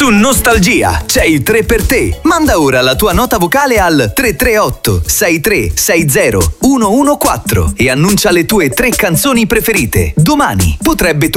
Su Nostalgia c'è il 3 per te. Manda ora la tua nota vocale al 338 6360 114 e annuncia le tue 3 canzoni preferite. Domani potrebbe